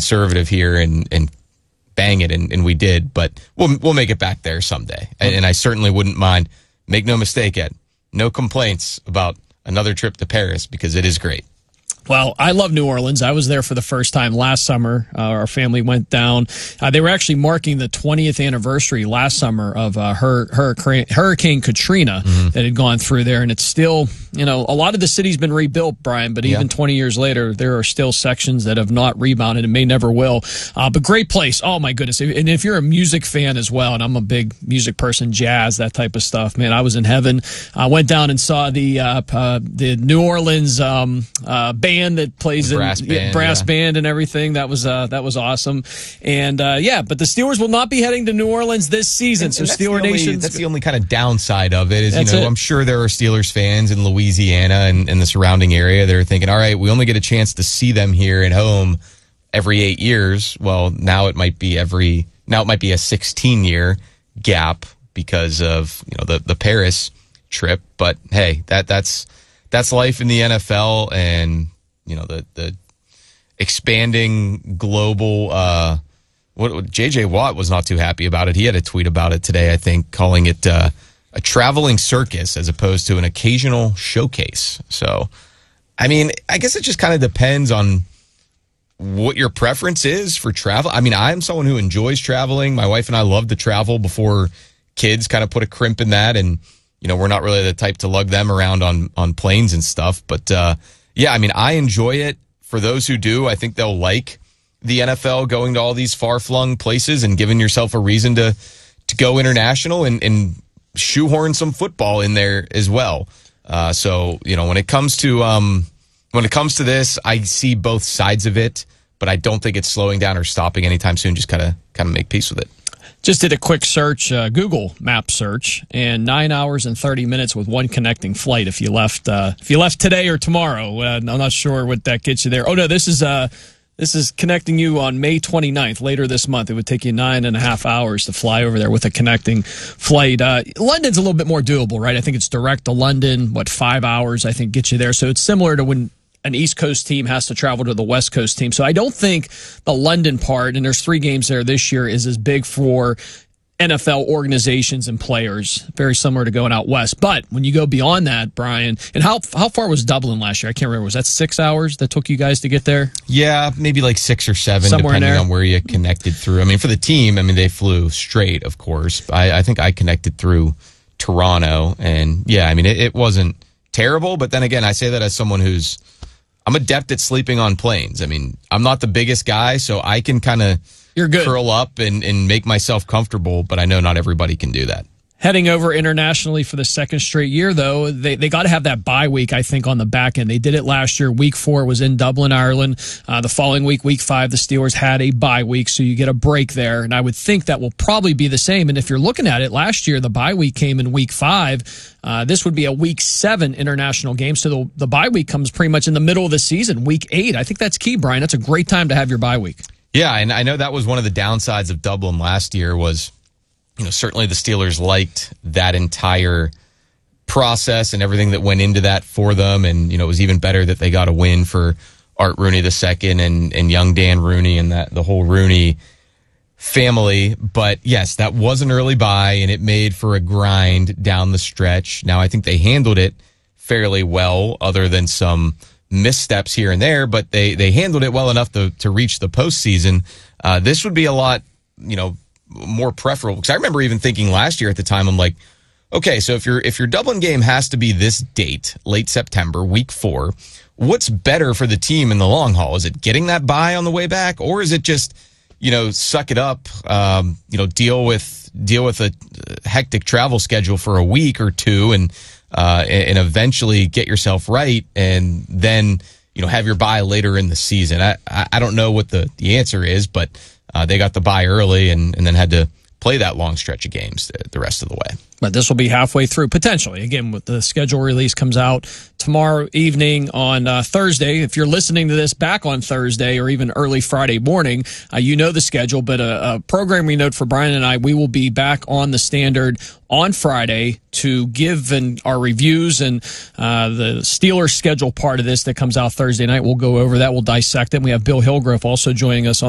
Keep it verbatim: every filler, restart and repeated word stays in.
conservative here and, and bang it, and, and we did. But we'll we'll make it back there someday. And, and I certainly wouldn't mind. Make no mistake, Ed. No complaints about another trip to Paris because it is great. Well, I love New Orleans. I was there for the first time last summer. Uh, our family went down. Uh, they were actually marking the twentieth anniversary last summer of uh, her, hurricane, Hurricane Katrina mm-hmm. that had gone through there. And it's still, you know, a lot of the city's been rebuilt, Brian, but even yeah. twenty years later, there are still sections that have not rebounded and may never will. Uh, but great place. Oh, my goodness. And if you're a music fan as well, and I'm a big music person, jazz, that type of stuff, man, I was in heaven. I went down and saw the uh, uh, the New Orleans um, uh, band. Band that plays the brass in band, yeah, brass yeah. band and everything. That was uh, that was awesome. And uh, yeah, but the Steelers will not be heading to New Orleans this season. And, so and Steeler Nation. That's the only kind of downside of it. Is that's you know it. I'm sure there are Steelers fans in Louisiana and, and the surrounding area that are thinking, all right, we only get a chance to see them here at home every eight years. Well, now it might be every now it might be a sixteen year gap because of you know the the Paris trip. But hey, that that's that's life in the N F L, and you know, the, the expanding global, uh, what J J Watt was not too happy about it. He had a tweet about it today, I think, calling it uh, a traveling circus as opposed to an occasional showcase. So, I mean, I guess it just kind of depends on what your preference is for travel. I mean, I'm someone who enjoys traveling. My wife and I love to travel before kids kind of put a crimp in that. And, you know, we're not really the type to lug them around on, on planes and stuff. But, uh, yeah, I mean, I enjoy it. For those who do, I think they'll like the N F L going to all these far-flung places and giving yourself a reason to to go international and, and shoehorn some football in there as well. Uh, so, you know, when it comes to um, when it comes to this, I see both sides of it, but I don't think it's slowing down or stopping anytime soon. Just kind of kind of make peace with it. Just did a quick search, uh, Google map search, and nine hours and thirty minutes with one connecting flight. If you left, uh, if you left today or tomorrow, uh, I'm not sure what that gets you there. Oh no, this is uh, this is connecting you on May twenty-ninth, later this month. It would take you nine and a half hours to fly over there with a connecting flight. Uh, London's a little bit more doable, right? I think it's direct to London. What five hours? I think gets you there. So it's similar to when an East Coast team has to travel to the West Coast team. So I don't think the London part, and there's three games there this year, is as big for N F L organizations and players. Very similar to going out west. But when you go beyond that, Brian, and how how far was Dublin last year? I can't remember. Was that six hours that took you guys to get there? Yeah, maybe like six or seven, Somewhere depending on where you connected through. I mean, for the team, I mean, they flew straight, of course. I, I think I connected through Toronto. And yeah, I mean, it, it wasn't terrible. But then again, I say that as someone who's I'm adept at sleeping on planes. I mean, I'm not the biggest guy, so I can kind of curl up and, and make myself comfortable, but I know not everybody can do that. Heading over internationally for the second straight year, though, they, they got to have that bye week, I think, on the back end. They did it last year. Week four was in Dublin, Ireland. Uh, the following week, week five, the Steelers had a bye week, so you get a break there. And I would think that will probably be the same. And if you're looking at it, last year, the bye week came in week five. Uh, this would be a week seven international game. So the, the bye week comes pretty much in the middle of the season, week eight. I think that's key, Brian. That's a great time to have your bye week. Yeah, and I know that was one of the downsides of Dublin last year was, you know, certainly the Steelers liked that entire process and everything that went into that for them. And, you know, it was even better that they got a win for Art Rooney the second and, and young Dan Rooney and that the whole Rooney family. But yes, that was an early bye and it made for a grind down the stretch. Now, I think they handled it fairly well, other than some missteps here and there, but they, they handled it well enough to, to reach the postseason. Uh, this would be a lot, you know, more preferable, because I remember even thinking last year at the time, I'm like, okay, so if your if your Dublin game has to be this date, late September, week four, what's better for the team in the long haul? Is it getting that bye on the way back, or is it just, you know, suck it up, um, you know, deal with deal with a hectic travel schedule for a week or two, and uh, and eventually get yourself right, and then, you know, have your bye later in the season? I I don't know what the the answer is, but Uh, they got the bye early and, and then had to play that long stretch of games the, the rest of the way. But this will be halfway through, potentially. Again, with the schedule release comes out tomorrow evening on uh, Thursday. If you're listening to this back on Thursday or even early Friday morning, uh, you know the schedule. But a, a programming note for Brian and I, we will be back on the Standard on Friday to give and our reviews and uh, the Steelers schedule part of this that comes out Thursday night. We'll go over that. We'll dissect it. We have Bill Hillgrove also joining us on